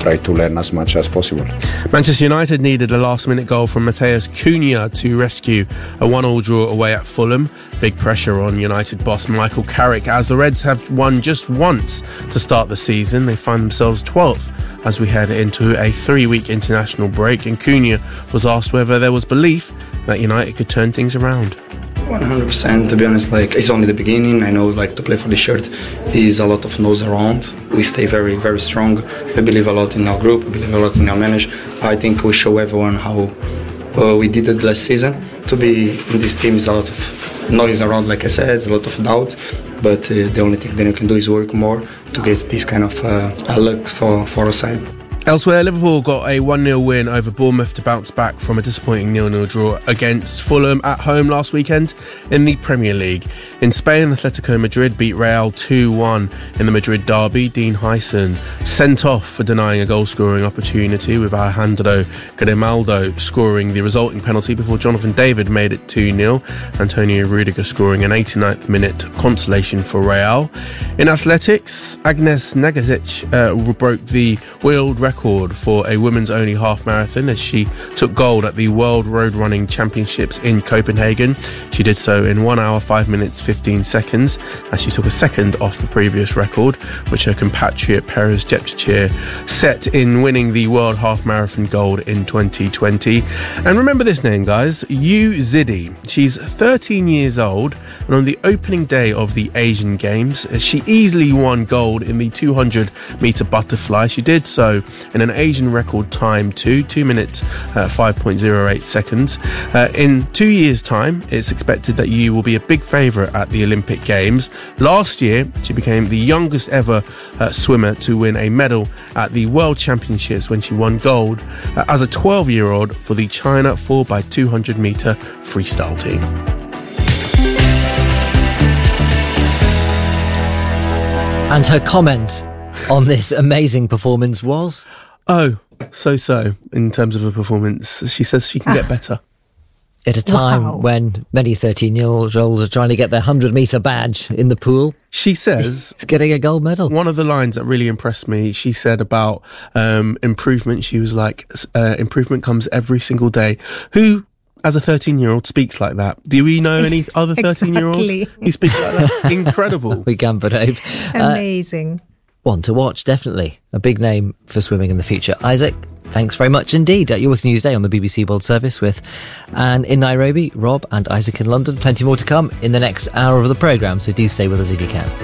try to learn as much as possible. Manchester United needed a last-minute goal from Matheus Cunha to rescue a 1-1 draw away at Fulham. Big pressure on United boss Michael Carrick, as the Reds have won just once to start the season. They find themselves 12th as we head into a 3-week international break, and Cunha was asked whether there was belief that United could turn things around. 100%, to be honest, it's only the beginning. I know, to play for the shirt is a lot of no's around. We stay very, very strong. We believe a lot in our group, we believe a lot in our manager. I think we show everyone how we did it last season. To be in this team is a lot of noise around, like I said, it's a lot of doubt. But the only thing that you can do is work more to get this kind of luck for our side. Elsewhere, Liverpool got a 1-0 win over Bournemouth to bounce back from a disappointing 0-0 draw against Fulham at home last weekend in the Premier League. In Spain, Atletico Madrid beat Real 2-1 in the Madrid derby. Dean Huyson sent off for denying a goal-scoring opportunity, with Alejandro Grimaldo scoring the resulting penalty before Jonathan David made it 2-0. Antonio Rudiger scoring an 89th minute consolation for Real. In athletics, Agnes Nagazic broke the world record for a women's only half marathon as she took gold at the World Road Running Championships in Copenhagen. She did so in 1 hour 5 minutes 15 seconds as she took a second off the previous record, which her compatriot Perez Jepchirchir set in winning the World Half Marathon gold in 2020. And remember this name, guys, Yu Zidi. She's 13 years old, and on the opening day of the Asian Games, she easily won gold in the 200 metre butterfly. She did so in an Asian record time too, 2 minutes 5.08 seconds. In 2 years' time, it's expected that Yu will be a big favourite at the Olympic Games. Last year, she became the youngest ever swimmer to win a medal at the World Championships when she won gold as a 12-year-old for the China 4x200 metre freestyle team. And her comment on this amazing performance was? Oh, so in terms of her performance. She says she can get better. At a time when many 13-year-olds are trying to get their 100-metre badge in the pool. She says... It's getting a gold medal. One of the lines that really impressed me, she said about improvement. She was like, improvement comes every single day. Who, as a 13-year-old, speaks like that? Do we know any other 13-year-olds who speak like that? Incredible. We can, but amazing. One to watch, definitely. A big name for swimming in the future. Isaac, thanks very much indeed. You're with Newsday on the BBC World Service with Anne in Nairobi, Rob and Isaac in London. Plenty more to come in the next hour of the programme, so do stay with us if you can.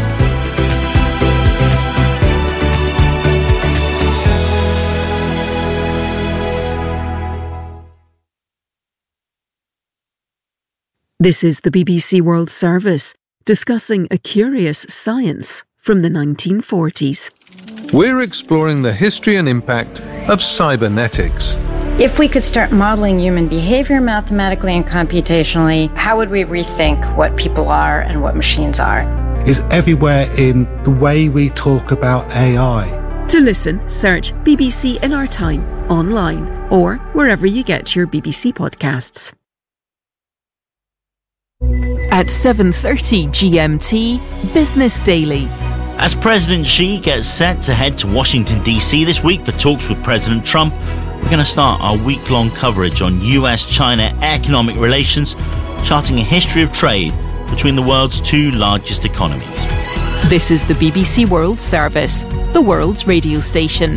This is the BBC World Service, discussing a curious science from the 1940s. We're exploring the history and impact of cybernetics. If we could start modeling human behavior mathematically and computationally, how would we rethink what people are and what machines are? Is everywhere in the way we talk about AI. To listen, search BBC in Our Time online or wherever you get your BBC podcasts. At 7:30 GMT, Business Daily. As President Xi gets set to head to Washington, D.C. this week for talks with President Trump, we're going to start our week-long coverage on US-China economic relations, charting a history of trade between the world's two largest economies. This is the BBC World Service, the world's radio station.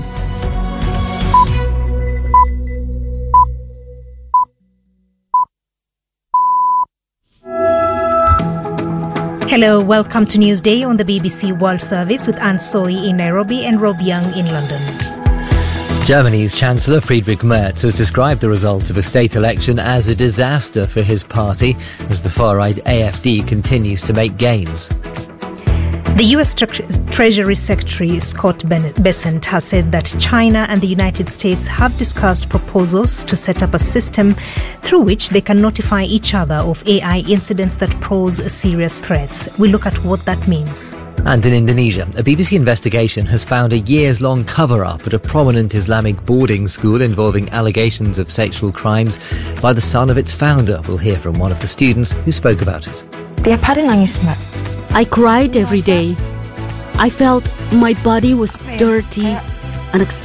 Hello, welcome to Newsday on the BBC World Service with Anne Soy in Nairobi and Rob Young in London. Germany's Chancellor Friedrich Merz has described the result of a state election as a disaster for his party as the far-right AfD continues to make gains. The US Treasury Secretary Scott Bessent has said that China and the United States have discussed proposals to set up a system through which they can notify each other of AI incidents that pose serious threats. We look at what that means. And in Indonesia, a BBC investigation has found a years-long cover-up at a prominent Islamic boarding school involving allegations of sexual crimes by the son of its founder. We'll hear from one of the students who spoke about it. Tiap hari nangis, Mbak. I cried every day. I felt my body was dirty and